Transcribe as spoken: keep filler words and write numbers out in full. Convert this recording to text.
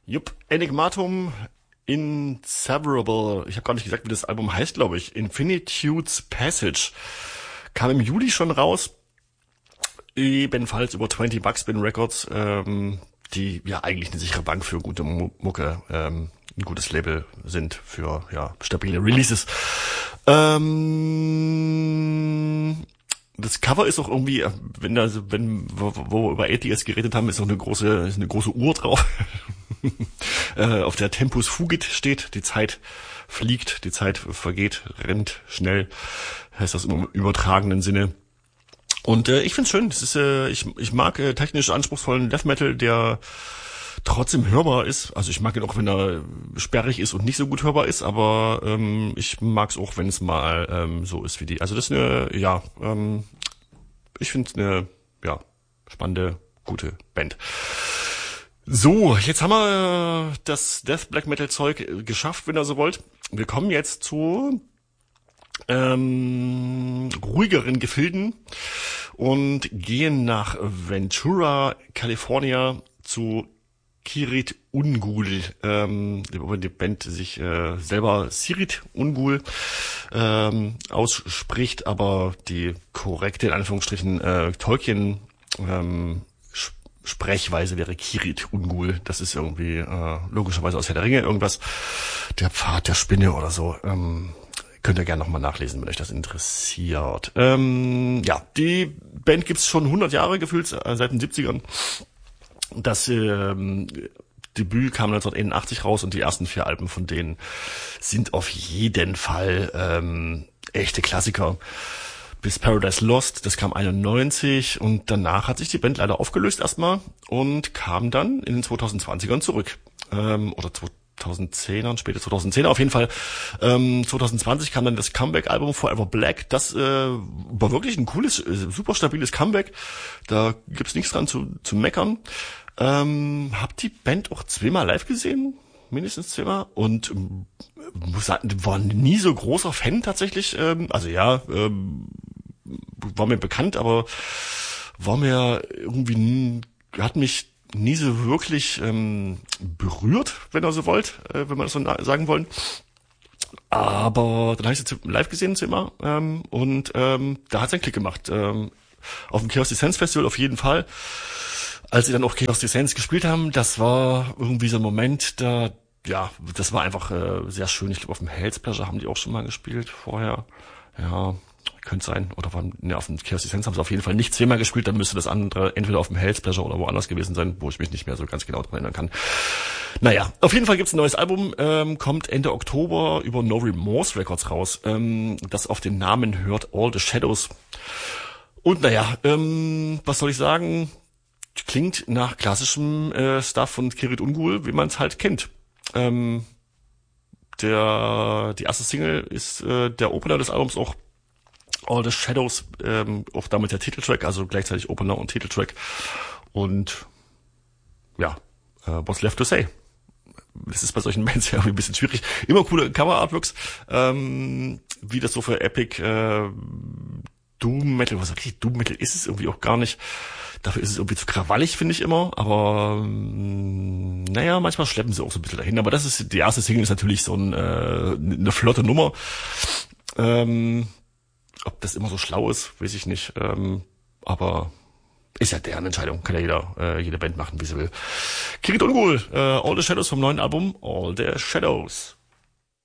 Jupp, Enigmatum Inseverable. Ich habe gar nicht gesagt, wie das Album heißt, glaube ich. Infinitude's Passage. Kam im Juli schon raus. Ebenfalls über zwanzig Bucks Spin Records, ähm, die ja eigentlich eine sichere Bank für gute Mucke, ähm, ein gutes Label sind für ja stabile Releases. Ähm, das Cover ist auch irgendwie, wenn da, wenn wo, wo wir über A T S geredet haben, ist auch eine große, ist eine große Uhr drauf, äh, auf der Tempus Fugit steht. Die Zeit fliegt, die Zeit vergeht, rennt schnell, heißt das im übertragenen Sinne. Und äh, ich find's schön. Das ist, äh, ich ich mag äh, technisch anspruchsvollen Death Metal, der trotzdem hörbar ist. Also ich mag ihn auch, wenn er sperrig ist und nicht so gut hörbar ist, aber ähm, ich mag's auch, wenn es mal ähm, so ist wie die. Also das ist eine, ja, ähm, ich find's eine, ja, spannende, gute Band. So, jetzt haben wir das Death Black Metal Zeug geschafft, wenn ihr so wollt. Wir kommen jetzt zu ähm, ruhigeren Gefilden und gehen nach Ventura, California zu Kirit Ungul, ähm, wo die Band sich äh, selber Sirit Ungul ähm, ausspricht, aber die korrekte, in Anführungsstrichen, äh, Tolkien ähm, Sprechweise wäre Kirit Ungul. Das ist irgendwie äh, logischerweise aus Herr der Ringe irgendwas. Der Pfad der Spinne oder so. Ähm, könnt ihr gerne nochmal nachlesen, wenn euch das interessiert. Ähm, ja, die Band gibt's schon hundert Jahre gefühlt, äh, seit den siebzigern. Das ähm, Debüt kam neunzehnhunderteinundachtzig raus und die ersten vier Alben von denen sind auf jeden Fall ähm, echte Klassiker. Bis Paradise Lost, das kam einundneunzig und danach hat sich die Band leider aufgelöst erstmal und kam dann in den zweitausendzwanzigern zurück. Ähm, oder zweitausendzehnern, später zweitausendzehner auf jeden Fall. Ähm, zweitausendzwanzig kam dann das Comeback-Album Forever Black. Das äh, war wirklich ein cooles, äh, super stabiles Comeback. Da gibt's nichts dran zu, zu meckern. Ähm, hab die Band auch zweimal live gesehen, mindestens zweimal, und ähm, muss sagen, war nie so großer Fan tatsächlich. Ähm, also ja, ähm, war mir bekannt, aber war mir irgendwie, nie, hat mich nie so wirklich ähm, berührt, wenn ihr so wollt, äh, wenn wir das so sagen wollen. Aber dann habe ich sie live gesehen immer ähm, und ähm, da hat's einen Klick gemacht. Ähm, auf dem Chaos Descents Festival auf jeden Fall. Als sie dann auch Chaos Descents gespielt haben, das war irgendwie so ein Moment, da, ja, das war einfach äh, sehr schön. Ich glaube, auf dem Hell's Pleasure haben die auch schon mal gespielt vorher. Ja, könnte sein. Oder waren, ne, auf dem Chaos Descents haben sie auf jeden Fall nicht zehnmal gespielt. Dann müsste das andere entweder auf dem Hell's Pleasure oder woanders gewesen sein, wo ich mich nicht mehr so ganz genau dran erinnern kann. Naja, auf jeden Fall gibt's ein neues Album, ähm, kommt Ende Oktober über No Remorse Records raus, ähm, das auf den Namen hört All the Shadows. Und naja, ähm, was soll ich sagen? Klingt nach klassischem äh, Stuff von Kirit Ungul, wie man es halt kennt. Ähm, der die erste Single ist äh, der Opener des Albums, auch All the Shadows, ähm, auch damit der Titeltrack, also gleichzeitig Opener und Titeltrack. Und ja, äh, what's left to say? Das ist bei solchen Bands ja ein bisschen schwierig. Immer coole Cover-Artworks, ähm, wie das so für Epic äh, Doom Metal, was wirklich Doom Metal ist es irgendwie auch gar nicht. Dafür ist es irgendwie zu krawallig, finde ich immer. Aber ähm, naja, manchmal schleppen sie auch so ein bisschen dahin. Aber das ist die erste Single, ist natürlich so ein, äh, eine flotte Nummer. Ähm, ob das immer so schlau ist, weiß ich nicht. Ähm, aber ist ja deren Entscheidung. Kann ja jeder, äh, jede Band machen, wie sie will. Kirit Ungul, äh, All the Shadows vom neuen Album All the Shadows.